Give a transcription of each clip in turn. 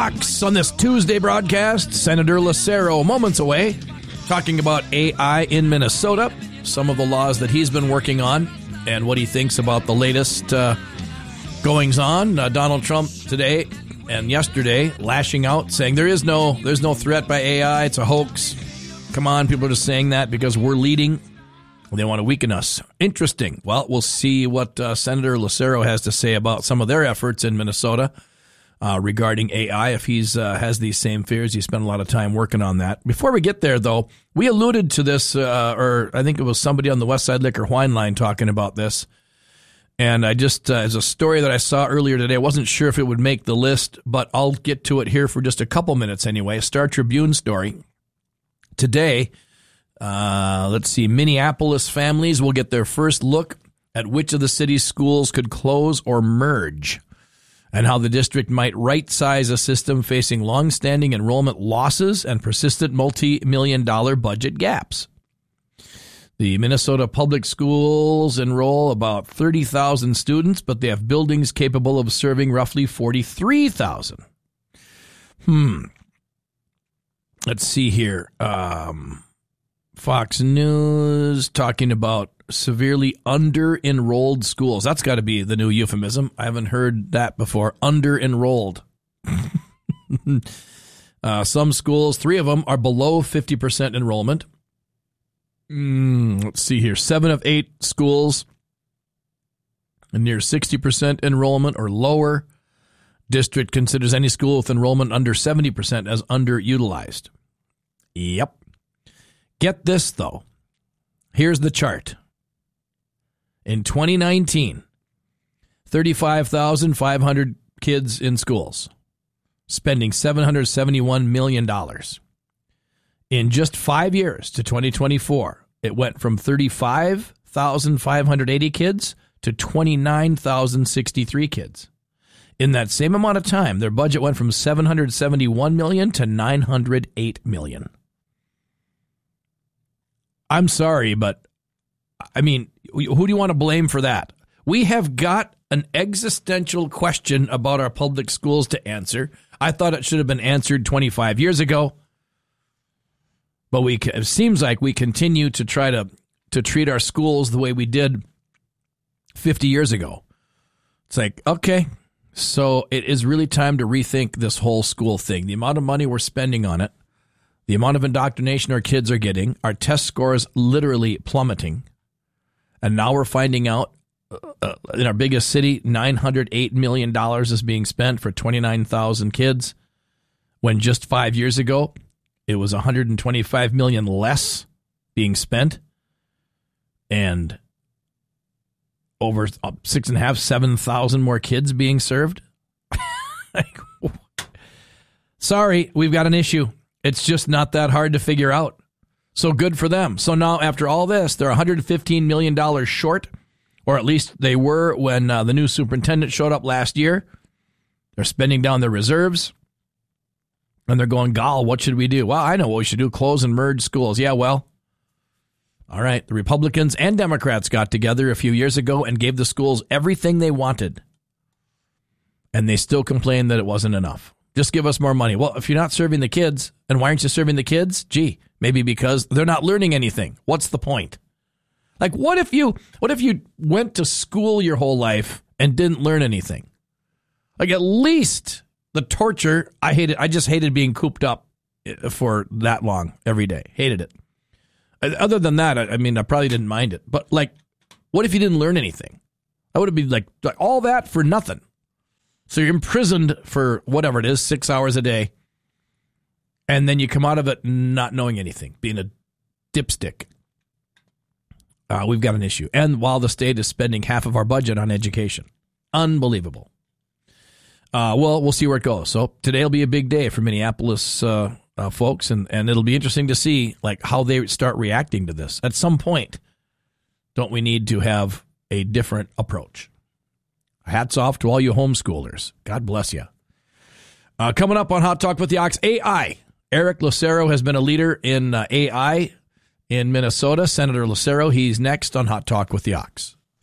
Ox on this Tuesday broadcast. Senator Lucero moments away talking about AI in Minnesota, some of the laws that he's been working on, and what he thinks about the latest goings-on. Donald Trump today and yesterday lashing out, saying there's no threat by AI. It's a hoax. Come on, people are just saying that because we're leading. They want to weaken us. Interesting. Well, we'll see what Senator Lucero has to say about some of their efforts in Minnesota regarding AI, if he's has these same fears. He spent a lot of time working on that. Before we get there, though, we alluded to this, or I think it was somebody on the Westside Liquor Wine Line talking about this. And I just, as a story that I saw earlier today, I wasn't sure if it would make the list, but I'll get to it here for just a couple minutes anyway. Star Tribune story. Today, let's see, Minneapolis families will get their first look at which of the city's schools could close or merge, and how the district might right-size a system facing long-standing enrollment losses and persistent multi-million-dollar budget gaps. The Minnesota public schools enroll about 30,000 students, but they have buildings capable of serving roughly 43,000. Let's see here. Fox News talking about severely under-enrolled schools. That's got to be the new euphemism. I haven't heard that before. Under-enrolled. Some schools, 3 of them, are below 50% enrollment. Let's see here. 7 of 8 schools near 60% enrollment or lower. District considers any school with enrollment under 70% as underutilized. Yep. Get this, though. Here's the chart. In 2019, 35,500 kids in schools, spending $771 million. In just 5 years to 2024, it went from 35,580 kids to 29,063 kids. In that same amount of time, their budget went from $771 million to $908 million. I'm sorry, but I mean, who do you want to blame for that? We have got an existential question about our public schools to answer. I thought it should have been answered 25 years ago. But it seems like we continue to try to treat our schools the way we did 50 years ago. It's like, okay, so it is really time to rethink this whole school thing. The amount of money we're spending on it, the amount of indoctrination our kids are getting, our test scores literally plummeting. And now we're finding out in our biggest city, $908 million is being spent for 29,000 kids, when just 5 years ago, it was $125 million less being spent, and over 7,000 more kids being served. Sorry, we've got an issue. It's just not that hard to figure out. So good for them. So now, after all this, they're $115 million short, or at least they were when the new superintendent showed up last year. They're spending down their reserves. And they're going, gall, what should we do? Well, I know what we should do, close and merge schools. Yeah, well, all right. The Republicans and Democrats got together a few years ago and gave the schools everything they wanted. And they still complain that it wasn't enough. Just give us more money. Well, if you're not serving the kids, and why aren't you serving the kids? Gee, maybe because they're not learning anything. What's the point? Like, what if you went to school your whole life and didn't learn anything? Like, at least the torture, I hated. I just hated being cooped up for that long every day. Hated it. Other than that, I mean, I probably didn't mind it. But, like, what if you didn't learn anything? I would have been like all that for nothing. So you're imprisoned for whatever it is, 6 hours a day. And then you come out of it not knowing anything, being a dipstick. We've got an issue. And while the state is spending half of our budget on education. Unbelievable. Well, we'll see where it goes. So today will be a big day for Minneapolis folks, and it'll be interesting to see like how they start reacting to this. At some point, don't we need to have a different approach? Hats off to all you homeschoolers. God bless you. Coming up on Hot Talk with the Ox, AI. Eric Lucero has been a leader in AI in Minnesota. Senator Lucero, he's next on Hot Talk with the Ox.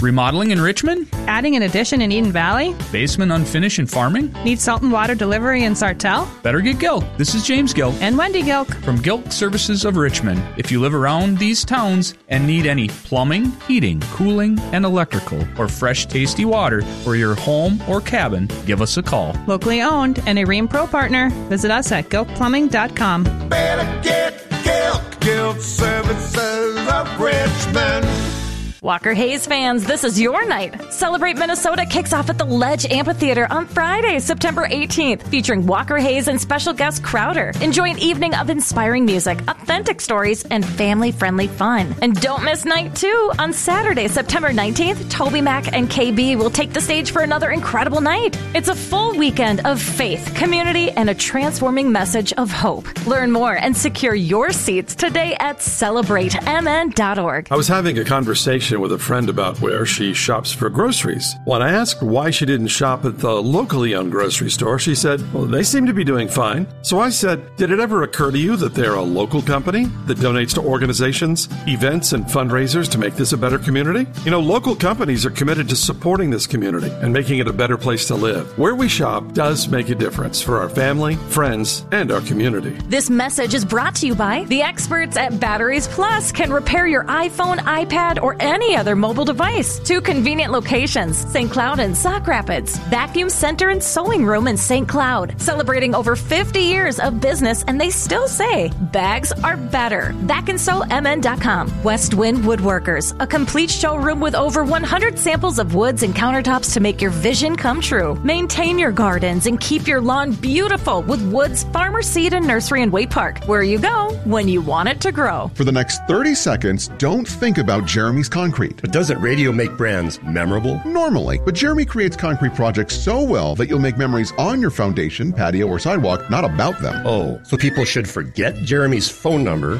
Remodeling in Richmond? Adding an addition in Eden Valley? Basement unfinished in Farming? Need salt and water delivery in Sartell? Better get Gilk. This is James Gilk. And Wendy Gilk. From Gilk Services of Richmond. If you live around these towns and need any plumbing, heating, cooling, and electrical, or fresh, tasty water for your home or cabin, give us a call. Locally owned and a Rheem Pro partner. Visit us at gilkplumbing.com. Better get Gilk. Gilk Services of Richmond. Walker Hayes fans, this is your night. Celebrate Minnesota kicks off at the Ledge Amphitheater on Friday, September 18th, featuring Walker Hayes and special guest Crowder. Enjoy an evening of inspiring music, authentic stories, and family-friendly fun. And don't miss night 2 on Saturday, September 19th. Toby Mac and KB will take the stage for another incredible night. It's a full weekend of faith, community, and a transforming message of hope. Learn more and secure your seats today at celebratemn.org. I was having a conversation with a friend about where she shops for groceries. When I asked her why she didn't shop at the locally owned grocery store, she said, well, they seem to be doing fine. So I said, did it ever occur to you that they're a local company that donates to organizations, events, and fundraisers to make this a better community? You know, local companies are committed to supporting this community and making it a better place to live. Where we shop does make a difference for our family, friends, and our community. This message is brought to you by the experts at Batteries Plus. Can repair your iPhone, iPad, or any other mobile device. 2 convenient locations, St. Cloud and Sauk Rapids. Vacuum Center and Sewing Room in St. Cloud. Celebrating over 50 years of business, and they still say bags are better. BackandSewMN.com. West Wind Woodworkers. A complete showroom with over 100 samples of woods and countertops to make your vision come true. Maintain your gardens and keep your lawn beautiful with Woods Farmer Seed and Nursery in Waite Park, where you go when you want it to grow. For the next 30 seconds, don't think about Jeremy's Concrete. But doesn't radio make brands memorable? Normally, but Jeremy creates concrete projects so well that you'll make memories on your foundation, patio, or sidewalk, not about them. Oh, so people should forget Jeremy's phone number,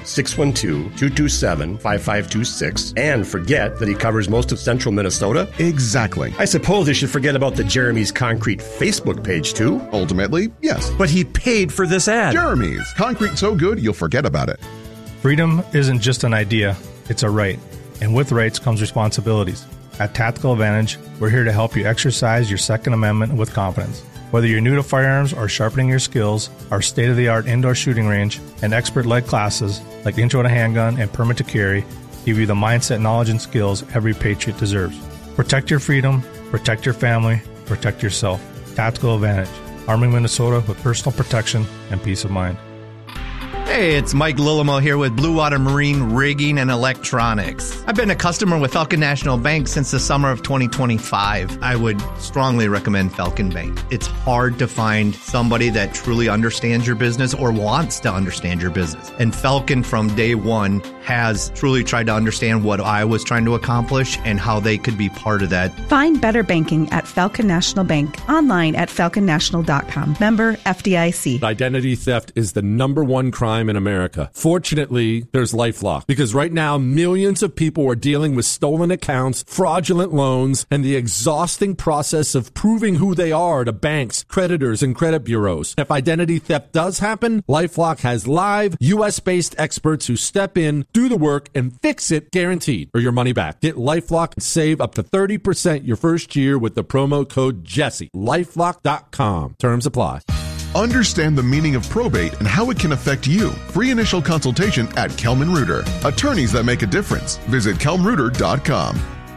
612-227-5526, and forget that he covers most of central Minnesota? Exactly. I suppose they should forget about the Jeremy's Concrete Facebook page, too? Ultimately, yes. But he paid for this ad. Jeremy's Concrete so good, you'll forget about it. Freedom isn't just an idea, it's a right. And with rights comes responsibilities. At Tactical Advantage, we're here to help you exercise your Second Amendment with confidence. Whether you're new to firearms or sharpening your skills, our state-of-the-art indoor shooting range and expert-led classes like Intro to Handgun and Permit to Carry give you the mindset, knowledge, and skills every patriot deserves. Protect your freedom, protect your family, protect yourself. Tactical Advantage, arming Minnesota with personal protection and peace of mind. Hey, it's Mike Lillimo here with Blue Water Marine Rigging and Electronics. I've been a customer with Falcon National Bank since the summer of 2025. I would strongly recommend Falcon Bank. It's hard to find somebody that truly understands your business or wants to understand your business. And Falcon from day one has truly tried to understand what I was trying to accomplish and how they could be part of that. Find better banking at Falcon National Bank. Online at falconnational.com. Member FDIC. Identity theft is the #1 crime in America. Fortunately, there's LifeLock, because right now millions of people are dealing with stolen accounts, fraudulent loans, and the exhausting process of proving who they are to banks, creditors, and credit bureaus. If identity theft does happen, LifeLock has live US-based experts who step in, do the work, and fix it guaranteed, or your money back. Get LifeLock and save up to 30% your first year with the promo code Jesse. LifeLock.com. Terms apply. Understand the meaning of probate and how it can affect you. Free initial consultation at Kelman Reuter. Attorneys that make a difference. Visit kelmreuter.com.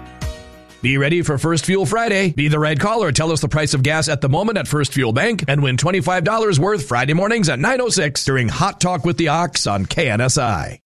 Be ready for First Fuel Friday. Be the right caller. Tell us the price of gas at the moment at First Fuel Bank and win $25 worth Friday mornings at 9:06 during Hot Talk with the Ox on KNSI.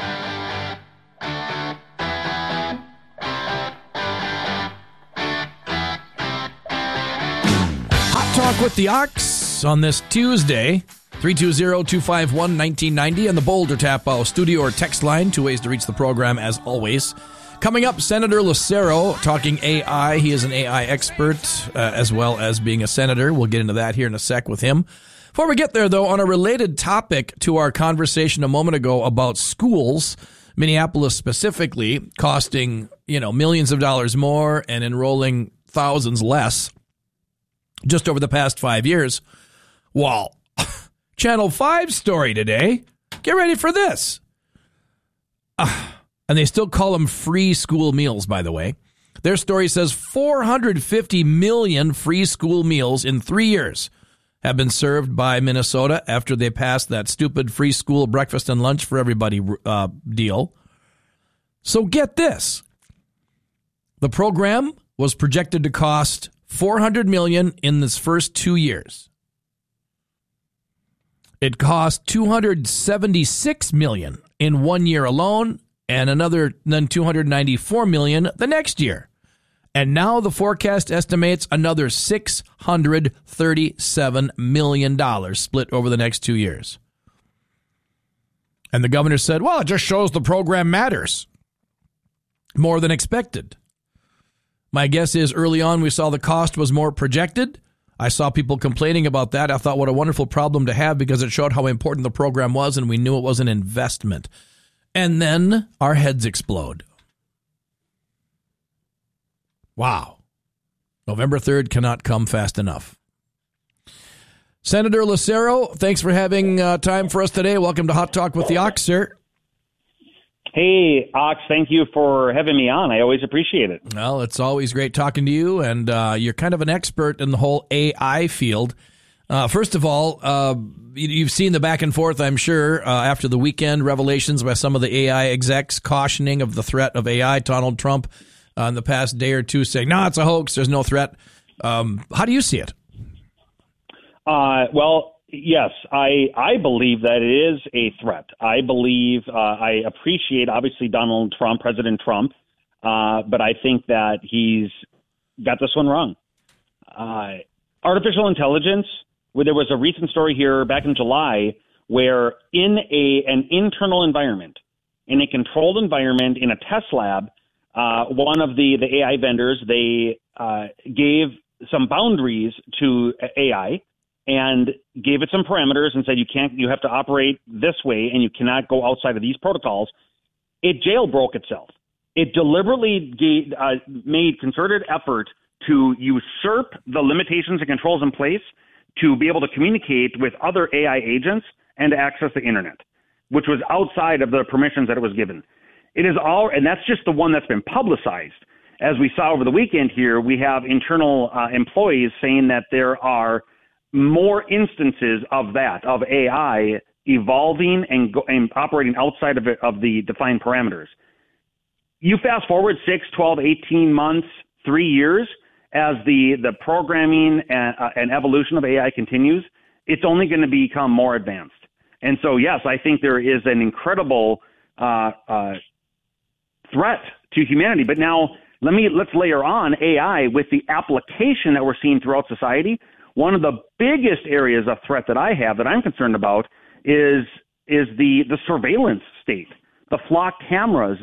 Hot Talk with the Ox on this Tuesday, 320-251-1990 on the Boulder Tap studio or text line. 2 ways to reach the program as always. Coming up, Senator Lucero talking AI. He is an AI expert as well as being a senator. We'll get into that here in a sec with him. Before we get there, though, on a related topic to our conversation a moment ago about schools, Minneapolis specifically, costing, millions of dollars more and enrolling thousands less just over the past 5 years. Well, Channel 5 story today. Get ready for this. And they still call them free school meals, by the way. Their story says 450 million free school meals in 3 years have been served by Minnesota after they passed that stupid free school breakfast and lunch for everybody deal. So get this. The program was projected to cost $400 million in this first 2 years. It cost $276 million in 1 year alone, and then $294 million the next year. And now the forecast estimates another $637 million split over the next 2 years. And the governor said, well, it just shows the program matters more than expected. My guess is early on we saw the cost was more projected. I saw people complaining about that. I thought what a wonderful problem to have because it showed how important the program was and we knew it was an investment. And then our heads explode. Wow. November 3rd cannot come fast enough. Senator Lucero, thanks for having time for us today. Welcome to Hot Talk with the Ox, sir. Hey, Ox, thank you for having me on. I always appreciate it. Well, it's always great talking to you, and you're kind of an expert in the whole AI field. First of all, you've seen the back and forth, I'm sure, after the weekend revelations by some of the AI execs cautioning of the threat of AI. Donald Trump in the past day or two saying, no, it's a hoax, there's no threat. How do you see it? Well, yes, I believe that it is a threat. I believe, I appreciate, obviously, President Trump, but I think that he's got this one wrong. Artificial intelligence, where there was a recent story here back in July where in an internal environment, in a controlled environment, in a test lab, one of the AI vendors, they gave some boundaries to AI and gave it some parameters and said, you have to operate this way and you cannot go outside of these protocols. It jailbroke itself. It deliberately made concerted effort to usurp the limitations and controls in place to be able to communicate with other AI agents and to access the internet, which was outside of the permissions that it was given. It is all, and that's just the one that's been publicized. As we saw over the weekend here, we have internal employees saying that there are more instances of that, of AI evolving and operating outside of the defined parameters. You fast forward 6, 12, 18 months, 3 years, as the programming and evolution of AI continues, it's only going to become more advanced. And so, yes, I think there is an incredible threat to humanity. But now let's layer on AI with the application that we're seeing throughout society. One of the biggest areas of threat that I have that I'm concerned about is the surveillance state, the flock cameras,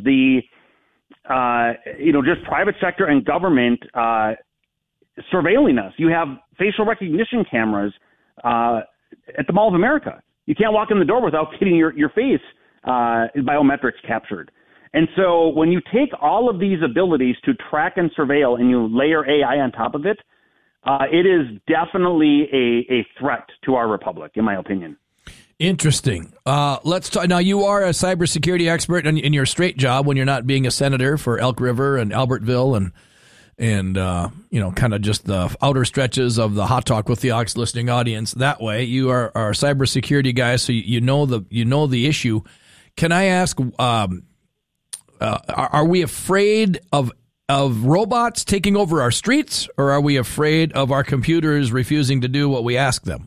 just private sector and government surveilling us. You have facial recognition cameras at the Mall of America. You can't walk in the door without getting your face biometrics captured. And so when you take all of these abilities to track and surveil and you layer AI on top of it, it is definitely a threat to our republic, in my opinion. Interesting. Let's talk. Now, you are a cybersecurity expert in your straight job when you're not being a senator for Elk River and Albertville and kind of just the outer stretches of the Hot Talk with the Ox listening audience. That way, you are a cybersecurity guy, so you know the issue. Can I ask, are we afraid of robots taking over our streets, or are we afraid of our computers refusing to do what we ask them?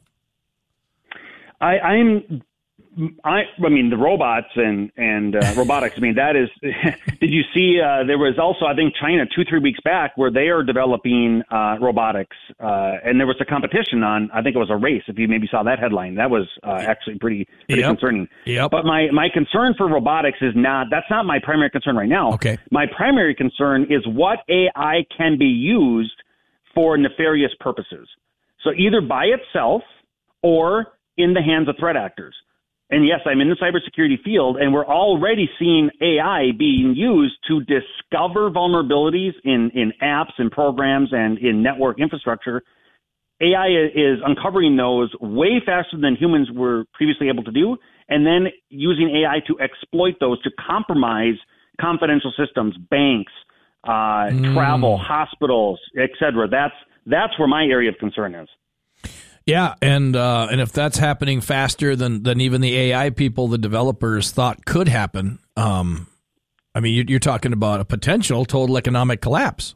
I mean, the robots and robotics, I mean, that is, did you see, there was also, I think, China 2-3 weeks back where they are developing robotics, and there was a competition on, I think it was a race, if you maybe saw that headline. That was actually pretty concerning. Yep. But my concern for robotics that's not my primary concern right now. Okay. My primary concern is what AI can be used for nefarious purposes. So either by itself or in the hands of threat actors. And yes, I'm in the cybersecurity field, and we're already seeing AI being used to discover vulnerabilities in apps and programs and in network infrastructure. AI is uncovering those way faster than humans were previously able to do, and then using AI to exploit those to compromise confidential systems, banks, travel, hospitals, etc. That's where my area of concern is. Yeah, and if that's happening faster than even the AI people, the developers thought could happen, I mean, you're talking about a potential total economic collapse.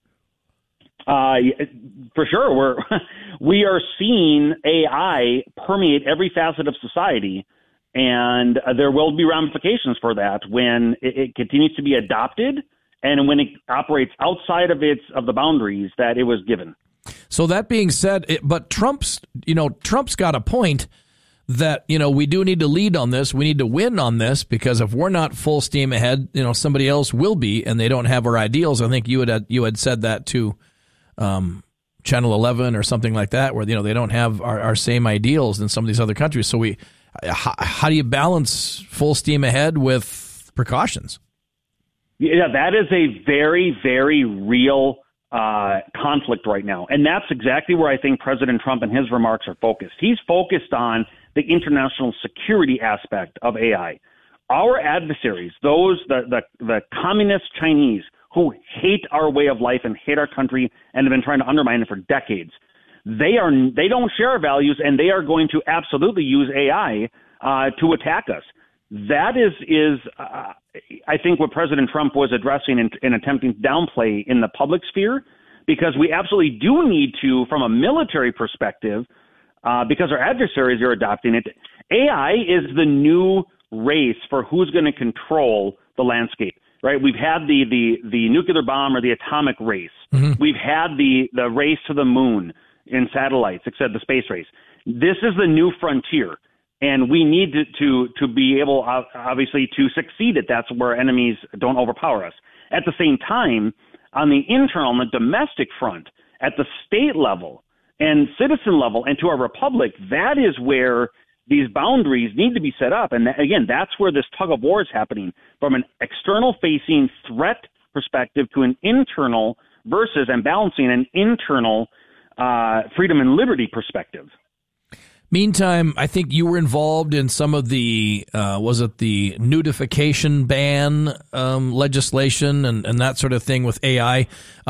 For sure, we are seeing AI permeate every facet of society, and there will be ramifications for that when it continues to be adopted and when it operates outside of the boundaries that it was given. So that being said, but Trump's got a point that, we do need to lead on this. We need to win on this, because if we're not full steam ahead, somebody else will be, and they don't have our ideals. I think you had said that to Channel 11 or something like that, where, they don't have our same ideals in some of these other countries. So how do you balance full steam ahead with precautions? Yeah, that is a very, very real conflict right now. And that's exactly where I think President Trump and his remarks are focused. He's focused on the international security aspect of AI. Our adversaries, the communist Chinese who hate our way of life and hate our country and have been trying to undermine it for decades, they don't share our values, and they are going to absolutely use AI to attack us. That is I think what President Trump was addressing and attempting to downplay in the public sphere, because we absolutely do need to, from a military perspective, because our adversaries are adopting it. AI is the new race for who's going to control the landscape, right? We've had the nuclear bomb or the atomic race. Mm-hmm. We've had the race to the moon in satellites, except the space race. This is the new frontier. And we need to be able, obviously, to succeed at that, where enemies don't overpower us. At the same time, on the internal, on the domestic front, at the state level and citizen level, and to our republic, that is where these boundaries need to be set up. And again, that's where this tug of war is happening, from an external-facing threat perspective to an internal versus and balancing an internal freedom and liberty perspective. Meantime, I think you were involved in some of the, was it the nudification ban legislation and that sort of thing with AI,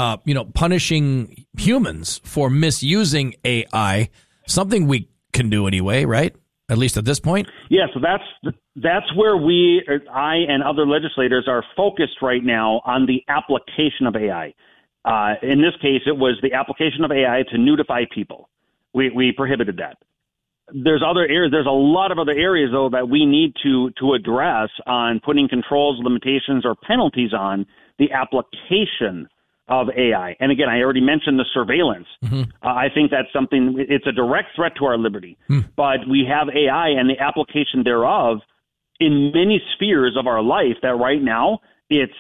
punishing humans for misusing AI, something we can do anyway, right? At least at this point? Yeah, so that's where I and other legislators are focused right now on the application of AI. In this case, it was the application of AI to nudify people. We prohibited that. There's other areas. There's a lot of other areas, though, that we need to address on putting controls, limitations, or penalties on the application of AI. And again, I already mentioned the surveillance. Mm-hmm. I think that's something. It's a direct threat to our liberty. But we have AI and the application thereof in many spheres of our life that right now it's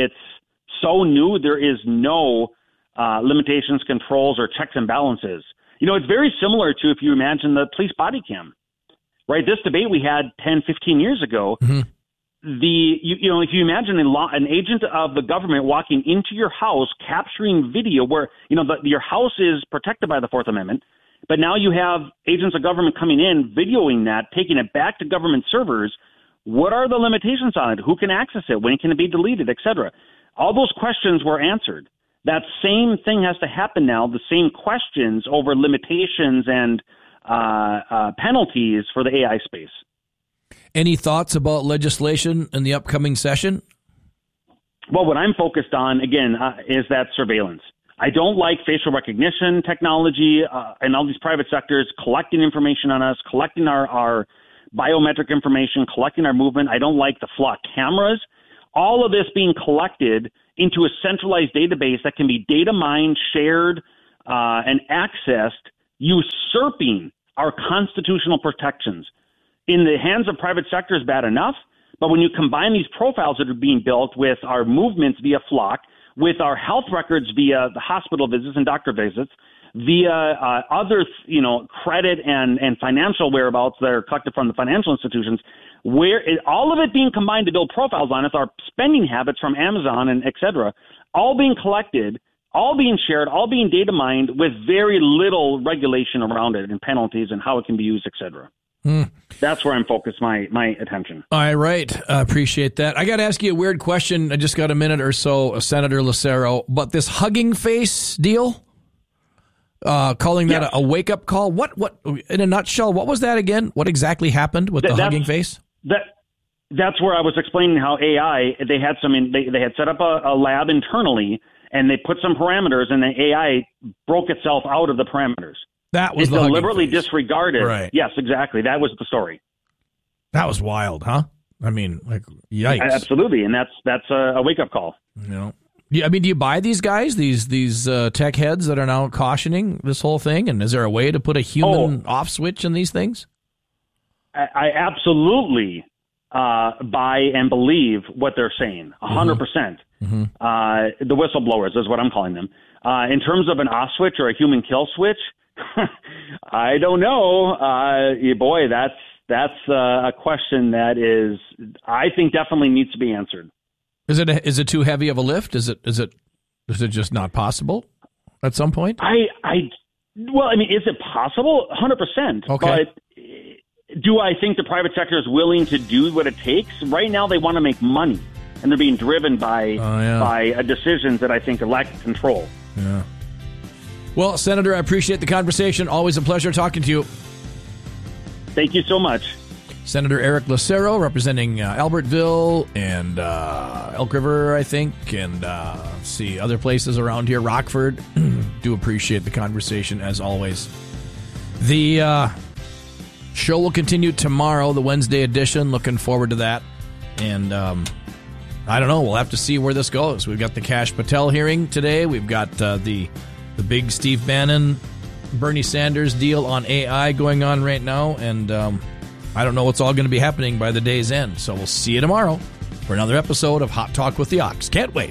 so new. There is no limitations, controls, or checks and balances. It's very similar to, if you imagine, the police body cam, right? This debate we had 10, 15 years ago, mm-hmm. If you imagine an agent of the government walking into your house, capturing video where, your house is protected by the Fourth Amendment, but now you have agents of government coming in, videoing that, taking it back to government servers. What are the limitations on it? Who can access it? When can it be deleted, et cetera? All those questions were answered. That same thing has to happen now, the same questions over limitations and penalties for the AI space. Any thoughts about legislation in the upcoming session? Well, what I'm focused on, again, is that surveillance. I don't like facial recognition technology and all these private sectors collecting information on us, collecting our biometric information, collecting our movement. I don't like the flock cameras. All of this being collected into a centralized database that can be data mined, shared, and accessed, usurping our constitutional protections. In the hands of private sector is bad enough, but when you combine these profiles that are being built with our movements via Flock, with our health records via the hospital visits and doctor visits, via other, credit and financial whereabouts that are collected from the financial institutions, all of it being combined to build profiles on us, our spending habits from Amazon and et cetera, all being collected, all being shared, all being data mined with very little regulation around it and penalties and how it can be used, et cetera. That's where I'm focused my attention. All right. Appreciate that. I got to ask you a weird question. I just got a minute or so, Senator Lucero, but this Hugging Face deal, calling that a wake-up call, what, in a nutshell, what was that again? What exactly happened with the Hugging Face? That's where I was explaining how AI, they had set up a lab internally, and they put some parameters, and the AI broke itself out of the parameters. That was deliberately disregarded. Right. Yes, exactly. That was the story. That was wild, huh? I mean, like, yikes. Absolutely, and that's a wake-up call. You know, I mean, do you buy these guys, these tech heads that are now cautioning this whole thing? And is there a way to put a human off switch in these things? I absolutely buy and believe what they're saying, 100%. Mm-hmm. The whistleblowers is what I'm calling them. In terms of an off switch or a human kill switch, I don't know. Boy, that's a question that I think definitely needs to be answered. Is it too heavy of a lift? Is it just not possible at some point? Well, I mean, is it possible? 100%. Okay. But do I think the private sector is willing to do what it takes? Right now, they want to make money, and they're being driven by decisions that I think lack control. Yeah. Well, Senator, I appreciate the conversation. Always a pleasure talking to you. Thank you so much. Senator Eric Lucero, representing Albertville and Elk River, I think, and see other places around here, Rockford. Do appreciate the conversation, as always. The show will continue tomorrow, the Wednesday edition. Looking forward to that. And I don't know. We'll have to see where this goes. We've got the Kash Patel hearing today. We've got the big Steve Bannon, Bernie Sanders deal on AI going on right now. And I don't know what's all going to be happening by the day's end. So we'll see you tomorrow for another episode of Hot Talk with the Ox. Can't wait.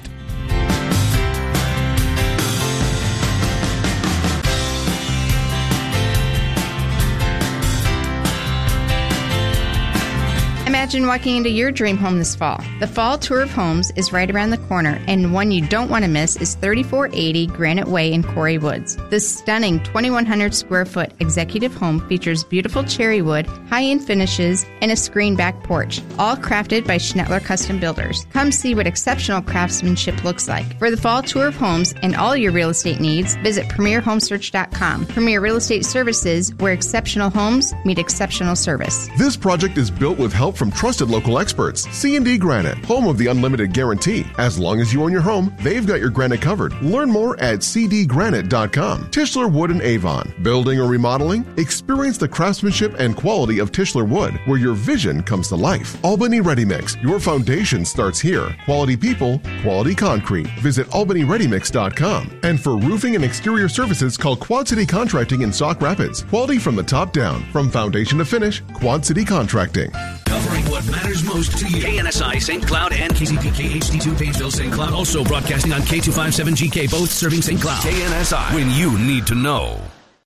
Imagine walking into your dream home this fall. The Fall Tour of Homes is right around the corner, and one you don't want to miss is 3480 Granite Way in Quarry Woods. This stunning 2,100 square foot executive home features beautiful cherry wood, high-end finishes, and a screened back porch, all crafted by Schnettler Custom Builders. Come see what exceptional craftsmanship looks like. For the Fall Tour of Homes and all your real estate needs, visit PremierHomesearch.com. Premier Real Estate Services, where exceptional homes meet exceptional service. This project is built with help from trusted local experts. C&D Granite, home of the unlimited guarantee. As long as you own your home, they've got your granite covered. Learn more at cdgranite.com. Tischler Wood and Avon. Building or remodeling? Experience the craftsmanship and quality of Tischler Wood, where your vision comes to life. Albany Ready Mix. Your foundation starts here. Quality people, quality concrete. Visit albanyreadymix.com. And for roofing and exterior services, call Quad City Contracting in Sauk Rapids. Quality from the top down. From foundation to finish, Quad City Contracting. Covering what matters most to you. KNSI St. Cloud and KZPK HD2 Painesville St. Cloud. Also broadcasting on K257GK, both serving St. Cloud. KNSI, when you need to know.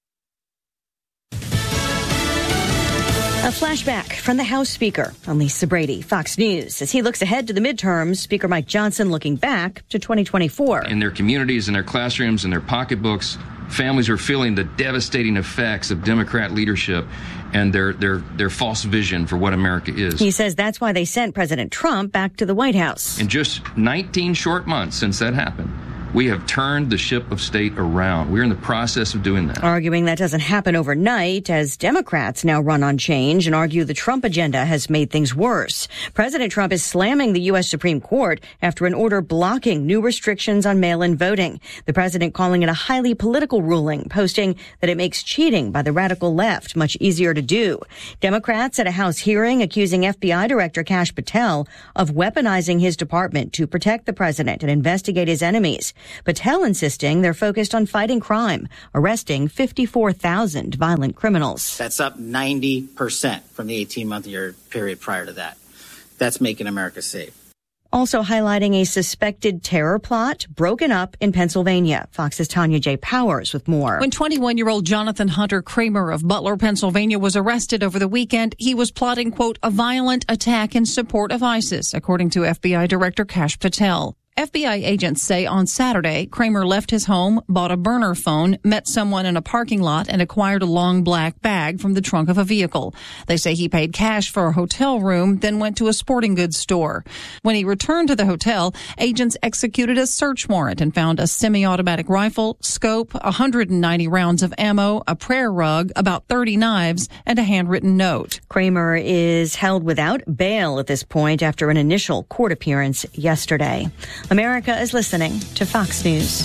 A flashback from the House Speaker on Lisa Brady, Fox News. As he looks ahead to the midterms, Speaker Mike Johnson looking back to 2024. In their communities, in their classrooms, in their pocketbooks, families are feeling the devastating effects of Democrat leadership and their false vision for what America is. He says that's why they sent President Trump back to the White House. In just 19 short months since that happened, we have turned the ship of state around. We're in the process of doing that. Arguing that doesn't happen overnight, as Democrats now run on change and argue the Trump agenda has made things worse. President Trump is slamming the U.S. Supreme Court after an order blocking new restrictions on mail-in voting. The president calling it a highly political ruling, posting that it makes cheating by the radical left much easier to do. Democrats at a House hearing accusing FBI Director Kash Patel of weaponizing his department to protect the president and investigate his enemies. Patel insisting they're focused on fighting crime, arresting 54,000 violent criminals. That's up 90% from the 18-month period prior to that. That's making America safe. Also highlighting a suspected terror plot broken up in Pennsylvania. Fox's Tanya J. Powers with more. When 21-year-old Jonathan Hunter Kramer of Butler, Pennsylvania was arrested over the weekend, he was plotting, quote, a violent attack in support of ISIS, according to FBI Director Kash Patel. FBI agents say on Saturday, Kramer left his home, bought a burner phone, met someone in a parking lot, and acquired a long black bag from the trunk of a vehicle. They say he paid cash for a hotel room, then went to a sporting goods store. When he returned to the hotel, agents executed a search warrant and found a semi-automatic rifle, scope, 190 rounds of ammo, a prayer rug, about 30 knives, and a handwritten note. Kramer is held without bail at this point after an initial court appearance yesterday. America is listening to Fox News.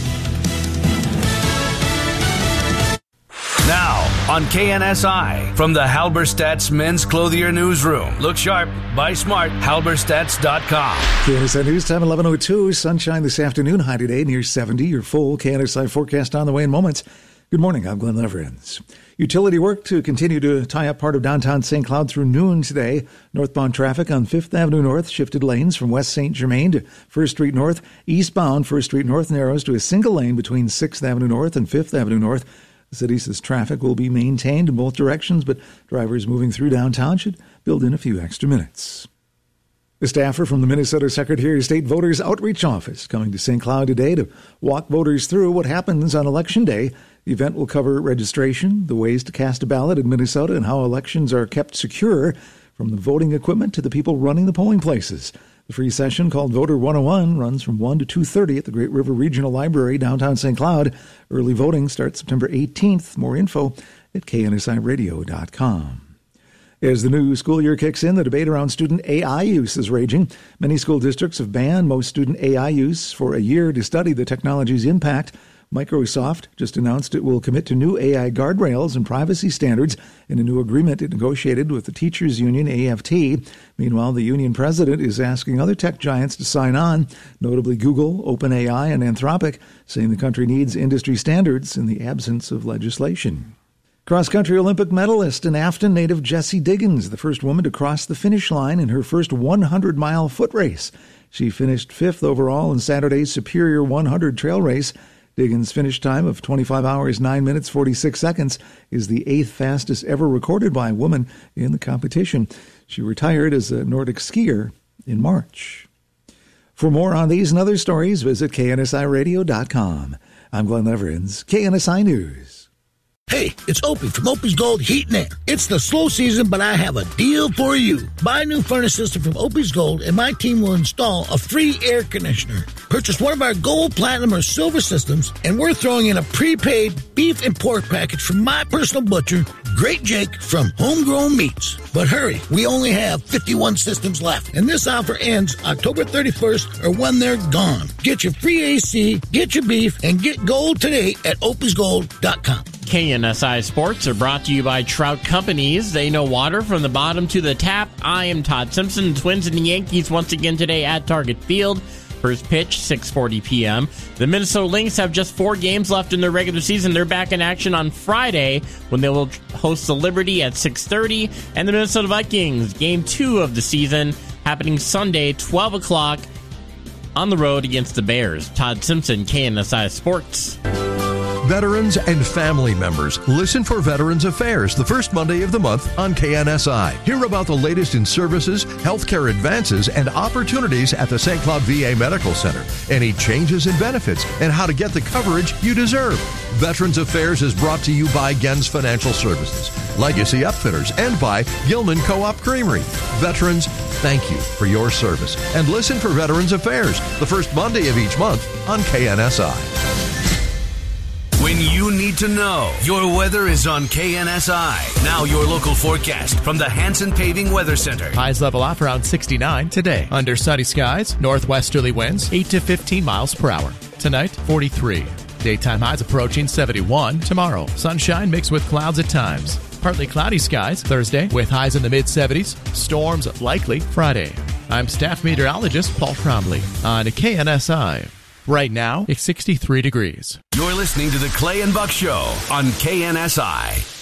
Now, on KNSI, from the Halberstadt's Men's Clothier Newsroom. Look sharp, buy smart, halberstadts.com. KNSI News Time 11:02. Sunshine this afternoon, high today near 70. Your full KNSI forecast on the way in moments. Good morning, I'm Glenn Leverins. Utility work to continue to tie up part of downtown St. Cloud through noon today. Northbound traffic on 5th Avenue North shifted lanes from West St. Germain to 1st Street North. Eastbound 1st Street North narrows to a single lane between 6th Avenue North and 5th Avenue North. The city says traffic will be maintained in both directions, but drivers moving through downtown should build in a few extra minutes. A staffer from the Minnesota Secretary of State Voters Outreach Office coming to St. Cloud today to walk voters through what happens on Election Day. The event will cover registration, the ways to cast a ballot in Minnesota, and how elections are kept secure, from the voting equipment to the people running the polling places. The free session, called Voter 101, runs from 1 to 2:30 at the Great River Regional Library, downtown St. Cloud. Early voting starts September 18th. More info at KNSIRadio.com. As the new school year kicks in, the debate around student AI use is raging. Many school districts have banned most student AI use for a year to study the technology's impact. Microsoft just announced it will commit to new AI guardrails and privacy standards in a new agreement it negotiated with the teachers union AFT. Meanwhile, the union president is asking other tech giants to sign on, notably Google, OpenAI, and Anthropic, saying the country needs industry standards in the absence of legislation. Cross-country Olympic medalist and Afton native Jessie Diggins, the first woman to cross the finish line in her first 100-mile foot race. She finished 5th overall in Saturday's Superior 100 trail race. Diggins' finish time of 25 hours, 9 minutes, 46 seconds is the 8th fastest ever recorded by a woman in the competition. She retired as a Nordic skier in March. For more on these and other stories, visit KNSIRadio.com. I'm Glenn Leverins, KNSI News. Hey, it's Opie from Opie's Gold Heat & Air. It's the slow season, but I have a deal for you. Buy a new furnace system from Opie's Gold, and my team will install a free air conditioner. Purchase one of our gold, platinum, or silver systems, and we're throwing in a prepaid beef and pork package from my personal butcher, Great Jake from Homegrown Meats. But hurry, we only have 51 systems left, and this offer ends October 31st or when they're gone. Get your free AC, get your beef, and get gold today at opiesgold.com. KNSI Sports are brought to you by Trout Companies. They know water from the bottom to the tap. I am Todd Simpson. Twins and the Yankees once again today at Target Field. First pitch, 6:40 p.m. The Minnesota Lynx have just 4 games left in their regular season. They're back in action on Friday when they will host the Liberty at 6:30. And the Minnesota Vikings, Game 2 of the season, happening Sunday, 12 o'clock on the road against the Bears. Todd Simpson, KNSI Sports. Veterans and family members, listen for Veterans Affairs the first Monday of the month on KNSI. Hear about the latest in services, healthcare advances, and opportunities at the St. Cloud VA Medical Center. Any changes in benefits and how to get the coverage you deserve. Veterans Affairs is brought to you by Gens Financial Services, Legacy Upfitters, and by Gilman Co-op Creamery. Veterans, thank you for your service. And listen for Veterans Affairs the first Monday of each month on KNSI. When you need to know, your weather is on KNSI. Now your local forecast from the Hanson Paving Weather Center. Highs level off around 69 today. Under sunny skies, northwesterly winds 8 to 15 miles per hour. Tonight, 43. Daytime highs approaching 71. Tomorrow, sunshine mixed with clouds at times. Partly cloudy skies Thursday with highs in the mid-70s. Storms likely Friday. I'm staff meteorologist Paul Trombley on KNSI. Right now, it's 63 degrees. You're listening to the Clay and Buck Show on KNSI.